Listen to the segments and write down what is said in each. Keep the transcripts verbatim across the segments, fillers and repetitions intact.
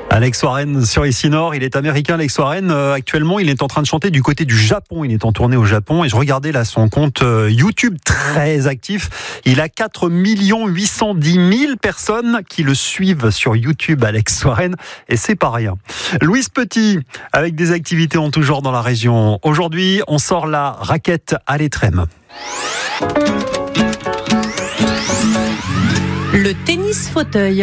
Alex Warren sur Ici Nord, il est américain Alex Warren. Euh, actuellement, il est en train de chanter du côté du Japon. Il est en tournée au Japon et je regardais là son compte euh, YouTube très actif. Il a quatre millions huit cent dix mille personnes qui le suivent sur YouTube, Alex Warren, et c'est pas rien. Louise Petit, avec des activités en tout genre dans la région. Aujourd'hui, on sort la raquette à l'étrème. Le tennis fauteuil.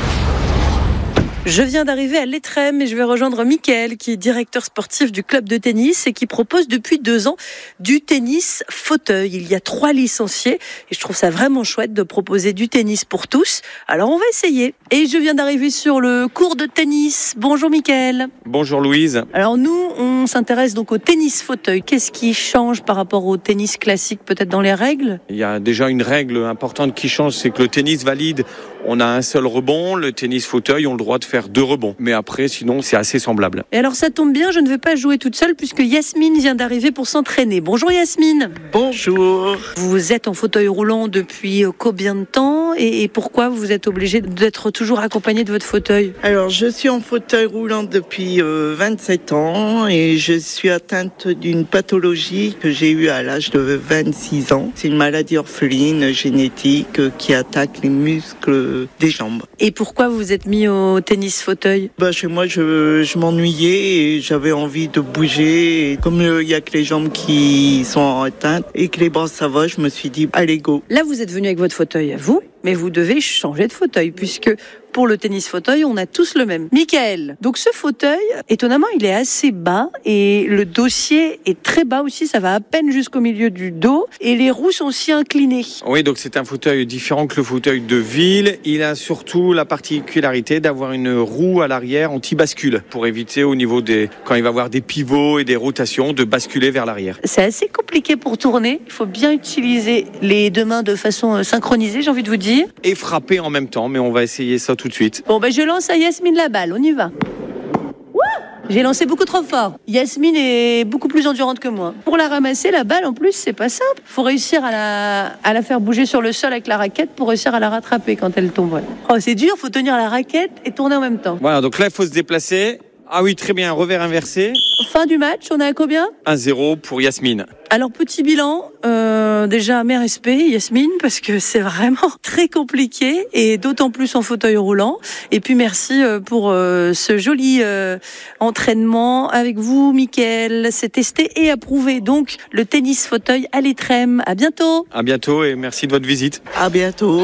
Je viens d'arriver à l'Étrême et je vais rejoindre Mickaël qui est directeur sportif du club de tennis et qui propose depuis deux ans du tennis fauteuil. Il y a trois licenciés et je trouve ça vraiment chouette de proposer du tennis pour tous. Alors on va essayer. Et je viens d'arriver sur le cours de tennis. Bonjour Mickaël. Bonjour Louise. Alors nous, on s'intéresse donc au tennis fauteuil. Qu'est-ce qui change par rapport au tennis classique, peut-être dans les règles ? Il y a déjà une règle importante qui change, c'est que le tennis valide, on a un seul rebond. Le tennis fauteuil, on a le droit de faire deux rebonds. Mais après, sinon, c'est assez semblable. Et alors, ça tombe bien, je ne vais pas jouer toute seule puisque Yasmine vient d'arriver pour s'entraîner. Bonjour Yasmine. Bonjour. Vous êtes en fauteuil roulant depuis combien de temps et, et pourquoi vous êtes obligée d'être toujours accompagnée de votre fauteuil ? Alors, je suis en fauteuil roulant depuis euh, vingt-sept ans et je suis atteinte d'une pathologie que j'ai eue à l'âge de vingt-six ans. C'est une maladie orpheline génétique qui attaque les muscles des jambes. Et pourquoi vous vous êtes mis au tennis fauteuil ? Bah, chez moi, je, je m'ennuyais et j'avais envie de bouger. Et comme il euh, n'y a que les jambes qui sont atteintes et que les bras ça va, je me suis dit, allez go. Là, vous êtes venu avec votre fauteuil à vous, mais vous devez changer de fauteuil puisque pour le tennis fauteuil, on a tous le même. Mickaël, donc ce fauteuil, étonnamment, il est assez bas et le dossier est très bas aussi, ça va à peine jusqu'au milieu du dos et les roues sont aussi inclinées. Oui, donc c'est un fauteuil différent que le fauteuil de ville. Il a surtout la particularité d'avoir une roue à l'arrière anti-bascule pour éviter au niveau des, quand il va y avoir des pivots et des rotations, de basculer vers l'arrière. C'est assez compliqué pour tourner. Il faut bien utiliser les deux mains de façon synchronisée, j'ai envie de vous dire. Et frapper en même temps, mais on va essayer ça tout de suite. Bon, ben je lance à Yasmine la balle, on y va. Ouah, j'ai lancé beaucoup trop fort. Yasmine est beaucoup plus endurante que moi. Pour la ramasser, la balle, en plus, c'est pas simple. Faut réussir à la, à la faire bouger sur le sol avec la raquette pour réussir à la rattraper quand elle tombe. Oh, c'est dur, faut tenir la raquette et tourner en même temps. Voilà, donc là, il faut se déplacer. Ah oui, très bien, revers inversé. Fin du match, on est à combien ? un zéro pour Yasmine. Alors, petit bilan, euh, déjà, mes respects, Yasmine, parce que c'est vraiment très compliqué, et d'autant plus en fauteuil roulant. Et puis, merci pour euh, ce joli euh, entraînement avec vous, Mickaël. C'est testé et approuvé. Donc, le tennis fauteuil à l'Étrême. À bientôt. À bientôt et merci de votre visite. À bientôt.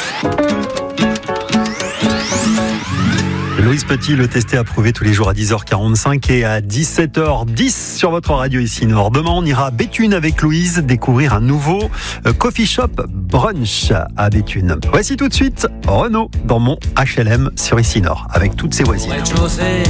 Louise Petit, le testé approuvé tous les jours à dix heures quarante-cinq et à dix-sept heures dix sur votre radio Ici Nord. Demain, on ira à Béthune avec Louise découvrir un nouveau coffee shop brunch à Béthune. Voici tout de suite Renaud dans mon H L M sur Ici Nord avec toutes ses voisines.